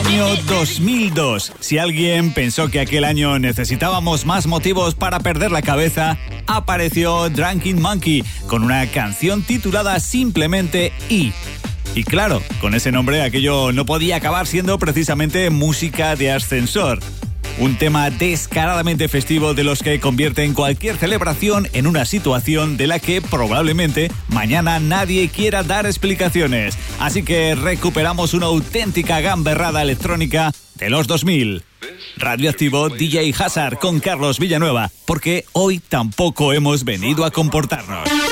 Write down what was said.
Año 2002. Si alguien pensó que aquel año necesitábamos más motivos para perder la cabeza, apareció Drinking Monkey con una canción titulada simplemente E. Y claro, con ese nombre aquello no podía acabar siendo precisamente música de ascensor. Un tema descaradamente festivo de los que convierten cualquier celebración en una situación de la que probablemente mañana nadie quiera dar explicaciones. Así que recuperamos una auténtica gamberrada electrónica de los 2000. Radioactivo DJ Hazard con Carlos Villanueva, porque hoy tampoco hemos venido a comportarnos.